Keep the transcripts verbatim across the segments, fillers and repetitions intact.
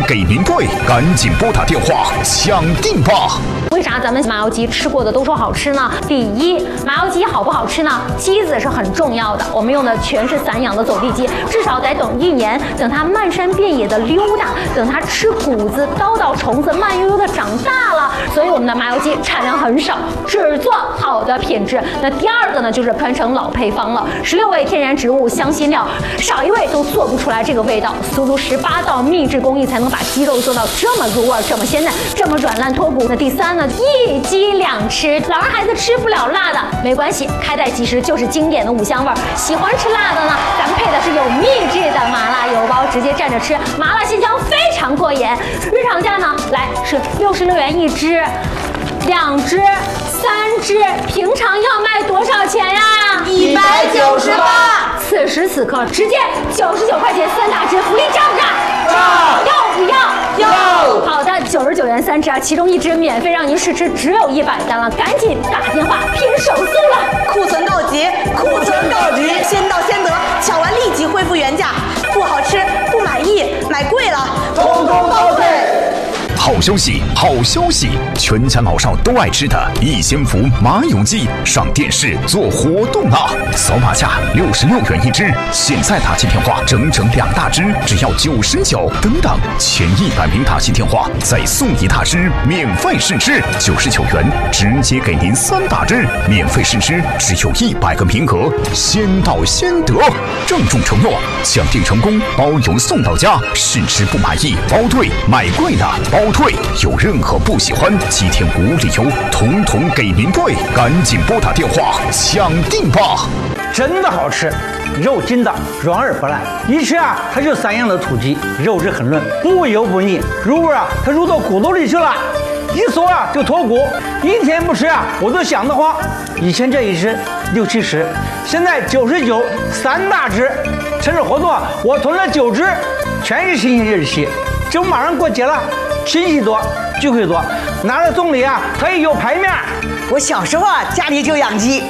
给您贵，赶紧拨打电话抢定吧！ 为啥咱们麻油鸡吃过的都说好吃呢？第一，麻油鸡好不好吃呢？鸡子是很重要的，我们用的全是散养的走地鸡，至少得等一年，等它漫山遍野的溜达，等它吃谷子、叨叨虫子，慢悠悠的长大了。所以我们的麻油鸡产量很少，只做好的品质。那第二个呢，就是传承老配方了，十六味天然植物香辛料，少一味都做不出来这个味道，足足十八道秘制工艺才能把鸡肉做到这么入味、这么鲜嫩、这么软烂脱骨。那第三呢，一鸡两吃，老人孩子吃不了辣的没关系，开袋即食就是经典的五香味儿。喜欢吃辣的呢，咱们配的是有秘制的麻辣油包，直接蘸着吃，麻辣鲜香，非常过瘾。日常价呢，来是六十六元一只，两只、三只，平常要卖多少钱呀？ 一百九十八。 此时此刻，直接九十九块钱三大只，福利涨不涨？ 涨。 要不要？ 要。 好的，九十九元三只啊，其中一只免费让您试吃，只有一百单了，赶紧打电话拼手速了。 库存告急，库存告急，先到先得，抢完立即恢复原价。不好吃，不满意，买贵了，通通报废。 好消息，好消息！全家老少都爱吃的益鲜福麻油鸡上电视做活动啦！扫码价六十六元一只，现在打进电话整整两大只，只要九十九。等等，前一百名打进电话再送一大只，免费试吃，九十九元直接给您三大只，免费试吃，只有一百个名额，先到先得。郑重承诺，抢订成功包邮送到家，试吃不满意包退，买贵的包退，有任何不喜欢，七天无理由，统统给您贵，赶紧拨打电话抢订吧！ 真的好吃，肉筋道，软而不烂，一吃啊，它就散养的土鸡，肉质很嫩，不油不腻，入味啊，它入到骨头里去了，一嗦啊就脱骨，一天不吃啊，我都想得慌。以前这一只六七十，现在九十九，三大只，趁着活动啊，我囤了九只，全是新鲜日期，这不马上过节了。亲戚多，聚会多，拿来送礼啊，可以有排面。 我小时候啊，家里就养鸡。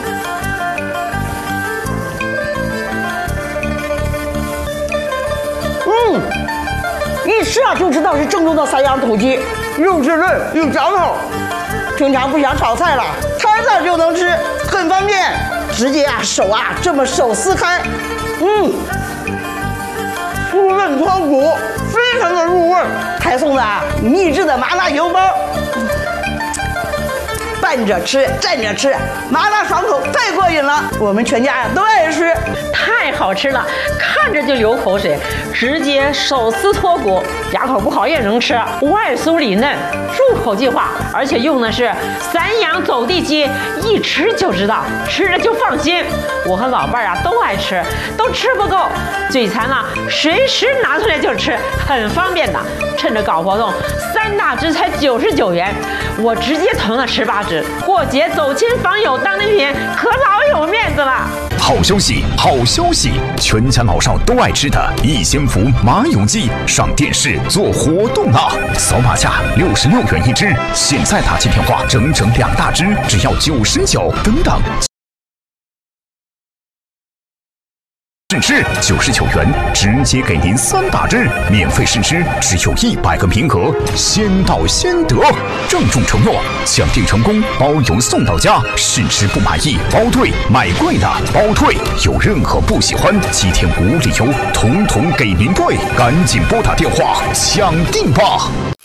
嗯，一吃啊就知道是正宗的散养土鸡，肉质嫩又嚼头。平常不想炒菜了，摊上就能吃，很方便，直接啊手啊这么手撕开，嗯，酥嫩脱骨。非常的入味，还送的啊秘制的麻辣油包，拌着吃，蘸着吃，麻辣爽口，太过瘾了。我们全家呀都爱吃， 太好吃了，看着就流口水，直接手撕脱骨，牙口不好也能吃，外酥里嫩，入口即化，而且用的是散养走地鸡，一吃就知道，吃着就放心。我和老伴儿啊都爱吃，都吃不够，嘴馋了随时拿出来就吃，很方便的。趁着搞活动，三大只才九十九元，我直接囤了十八只，过节走亲访友当礼品，可老有面子了。 好消息，好消息！全家老少都爱吃的益鲜福麻油鸡上电视做活动啦！扫码价六十六元一只，现在打进电话整整两大只，只要九十九。等等。试吃九十九元，直接给您三大只，免费试吃，只有一百个名额，先到先得。郑重承诺，抢订成功包邮送到家，试吃不满意包退，买贵的包退，有任何不喜欢，七天无理由，统统给您贵，赶紧拨打电话抢订吧！